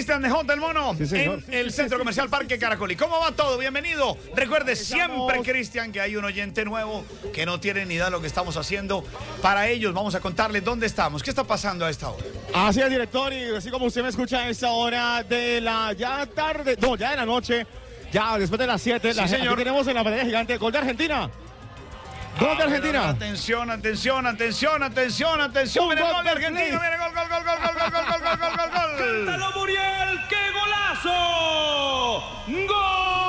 Cristian de J. el Mono, Sí, señor. en el Centro Comercial Parque Caracolí. ¿Cómo va todo? Bienvenido. Recuerde siempre, Cristian, que hay un oyente nuevo que no tiene ni idea de lo que estamos haciendo. Para ellos vamos a contarles dónde estamos, qué está pasando a esta hora. Así es, director, y así como usted me escucha a esta hora de la ya tarde, no, ya de la noche, ya después de las 7, Sí, señor. aquí tenemos en la pantalla gigante gol de Argentina. Gol de Argentina. Atención, atención, atención, atención, atención. Un Mira el gol gol de de Argentina. Play. Mira, gol, gol, gol, gol, gol, gol, gol, gol, gol, gol, gol, gol. ¡Cántalo, Muriel! ¡Qué golazo! ¡Gol!